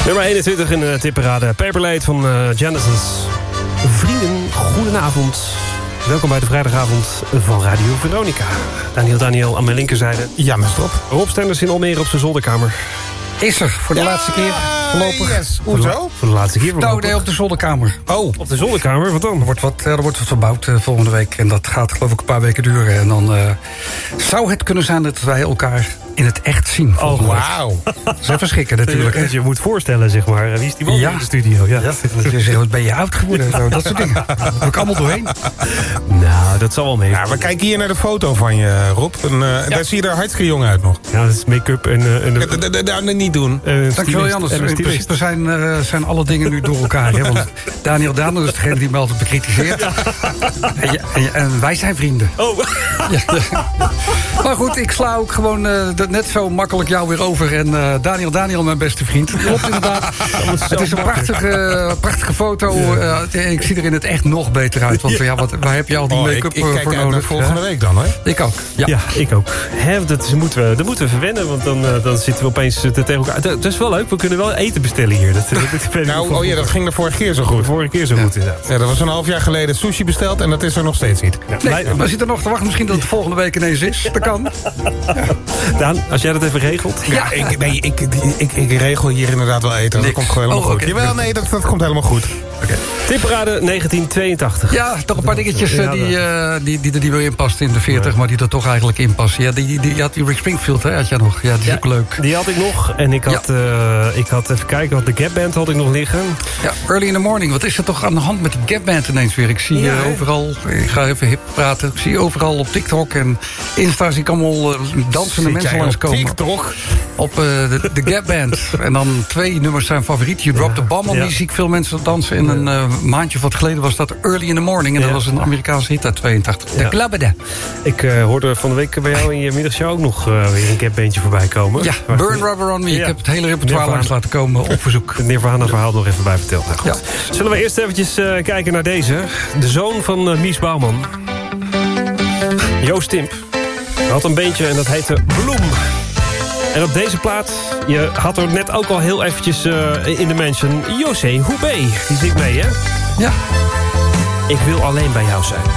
Nummer 21 in de tipparade. Paperlate van Genesis. Vrienden, goedenavond. Welkom bij de vrijdagavond van Radio Veronica. Daniel aan mijn linkerzijde. Ja, mijn strop. Rob Stenders in Almere op zijn zolderkamer. Is er, voor de laatste keer voorlopig. Yes. Hoezo? Voor de laatste keer voorlopig. Nou, nee, op de zolderkamer. Oh, op de zolderkamer? Wat dan? Er wordt wat verbouwd volgende week. En dat gaat geloof ik een paar weken duren. En dan zou het kunnen zijn dat wij elkaar in het echt zien. Oh, wauw. Dat is even schrikken natuurlijk. Je moet voorstellen, zeg maar. Wie is die man in de studio? Ja. Dat je zegt, wat ben je oud geworden? Zo, dat soort dingen. Daar heb ik allemaal doorheen. Nou, dat zal wel mee. Ja, we kijken hier naar de foto van je, Rob. En, daar zie je er hartstikke jong uit nog. Ja, dat is make-up en Dat niet doen. Dankjewel, Jan. In principe zijn alle dingen nu door elkaar. Hè? Want Daniel is degene die me altijd bekritiseert. En wij zijn vrienden. Oh. Ja. Maar goed, ik sla ook gewoon net zo makkelijk jou weer over. En Daniel, mijn beste vriend. Klopt inderdaad. Het is een prachtige foto. Ik zie er in het echt nog beter uit. Want waar heb je al die make-up voor nodig? Ik kijk uit naar volgende week dan, hè? Ik ook. Ja, ik ook. Dat moeten we verwennen. Want dan zitten we opeens tegen elkaar. Dat is wel leuk. We kunnen wel eten bestellen hier. Dat ging de vorige keer zo goed. De vorige keer zo goed, inderdaad. Ja, dat was een half jaar geleden sushi besteld en dat is er nog steeds niet. Ja. Nee, we zitten nog te wachten. Misschien dat het volgende week ineens is. Dat kan. Daan, als jij dat even regelt. Ja, ik regel hier inderdaad wel eten. Dat komt gewoon helemaal goed. Okay. Jawel, nee, dat komt helemaal goed. Okay. Tipparade 1982. Ja, toch een paar dingetjes die er niet meer in past in de 40, maar die er toch eigenlijk in passen. Ja, die had die Rick Springfield, hè, had jij nog. Ja, die is ook leuk. Die had ik nog. En ik had even kijken, want de Gap Band had ik nog liggen. Ja, Early in the Morning. Wat is er toch aan de hand met die Gap Band ineens weer? Ik zie overal, ik ga even hip praten. Ik zie overal op TikTok en Insta zie ik allemaal dansende mensen langskomen. TikTok? Op de Gap Band. En dan 2 nummers zijn favoriet. You Drop the Bomb on. Die zie ik veel mensen dansen. En een maandje of wat geleden was dat Early in the Morning. En dat was een Amerikaanse hit uit 82. De Klabbede. Ik hoorde van de week bij jou in je middagshow ook nog weer een Gap bandje voorbij komen. Ja, Burn Rubber on Me. Ik heb het hele repertoire langs laten komen op verzoek. Het Nirvana verhaal nog even bij verteld. Nou, goed. Zullen we eerst eventjes kijken naar deze. De zoon van Mies Bouwman. Joost Timp. Hij had een beentje en dat heette Bloem. En op deze plaat, je had er net ook al heel eventjes in de mention... José Houbé, die zingt mee, hè? Ja. Ik wil alleen bij jou zijn.